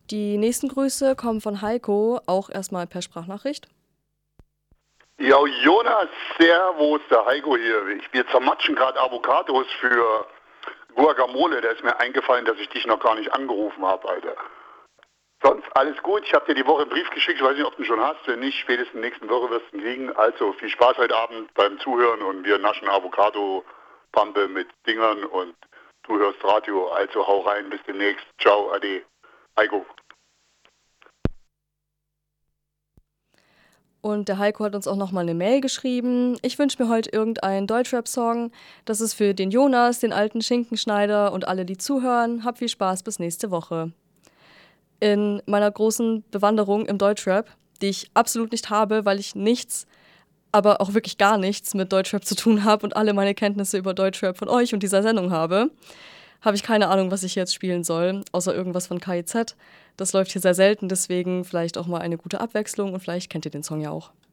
Die nächsten Grüße kommen von Heiko, auch erstmal per Sprachnachricht. Ja, Jonas, servus, der Heiko hier. Wir zermatschen gerade Avocados für Guacamole. Da ist mir eingefallen, dass ich dich noch gar nicht angerufen habe, Alter. Sonst alles gut. Ich habe dir die Woche einen Brief geschickt. Ich weiß nicht, ob du ihn schon hast. Wenn nicht, spätestens nächsten Woche wirst du ihn kriegen. Also viel Spaß heute Abend beim Zuhören und wir naschen Avocado-Pampe mit Dingern und du hörst Radio. Also hau rein, bis demnächst. Ciao, ade. Heiko. Und der Heiko hat uns auch nochmal eine Mail geschrieben. Ich wünsche mir heute irgendeinen Deutschrap-Song. Das ist für den Jonas, den alten Schinkenschneider und alle, die zuhören. Hab viel Spaß, bis nächste Woche. In meiner großen Bewanderung im Deutschrap, die ich absolut nicht habe, weil ich nichts, aber auch wirklich gar nichts mit Deutschrap zu tun habe und alle meine Kenntnisse über Deutschrap von euch und dieser Sendung habe ich keine Ahnung, was ich jetzt spielen soll, außer irgendwas von KIZ. Das läuft hier sehr selten, deswegen vielleicht auch mal eine gute Abwechslung und vielleicht kennt ihr den Song ja auch.